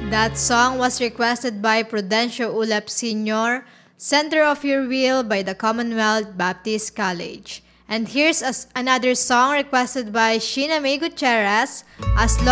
That song was requested by Prudencio Ulep Sr., Center of Your Will by the Commonwealth Baptist College. And here's another song requested by Sheena May Gutierrez, As